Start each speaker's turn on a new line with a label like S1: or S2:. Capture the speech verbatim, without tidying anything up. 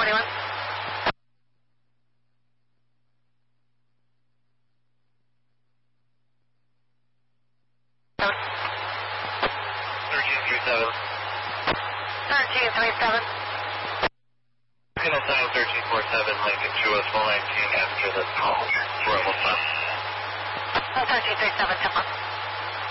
S1: twenty-one.
S2: thirteen three seven.
S1: thirteen three seven.
S2: Signal sign thirteen four seven, Lincoln two S one nineteen after the call. Rebel time.
S1: thirteen three seven, come on.